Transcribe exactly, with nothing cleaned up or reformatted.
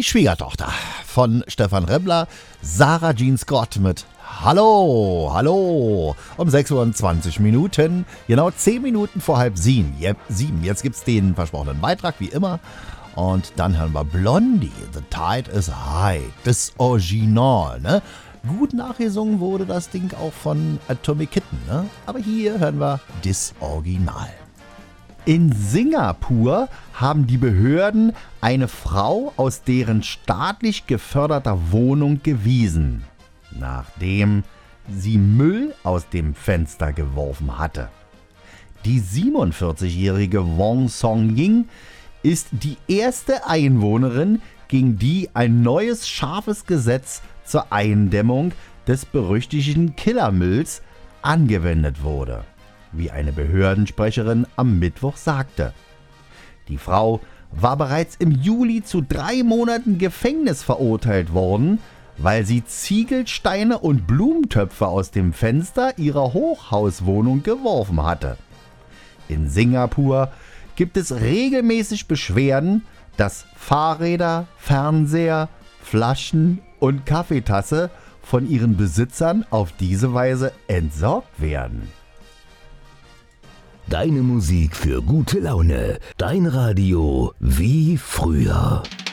Schwiegertochter von Stefan Remmler, Sarah Jean Scott mit Hallo, hallo, um sechs Uhr und zwanzig Minuten, genau zehn Minuten vor halb sieben. Yep, sieben. Jetzt gibt's den versprochenen Beitrag, wie immer. Und dann hören wir Blondie, The Tide is High, das Original, ne? Gut nachgesungen wurde das Ding auch von Atomic Kitten, ne? Aber hier hören wir das Original. In Singapur haben die Behörden eine Frau aus deren staatlich geförderter Wohnung gewiesen, nachdem sie Müll aus dem Fenster geworfen hatte. Die siebenundvierzigjährige Wong Song-Ying ist die erste Einwohnerin, gegen die ein neues scharfes Gesetz zur Eindämmung des berüchtigten Killermülls angewendet wurde, wie eine Behördensprecherin am Mittwoch sagte. Die Frau war bereits im Juli zu drei Monaten Gefängnis verurteilt worden, weil sie Ziegelsteine und Blumentöpfe aus dem Fenster ihrer Hochhauswohnung geworfen hatte. In Singapur gibt es regelmäßig Beschwerden, dass Fahrräder, Fernseher, Flaschen und Kaffeetasse von ihren Besitzern auf diese Weise entsorgt werden. Deine Musik für gute Laune. Dein Radio wie früher.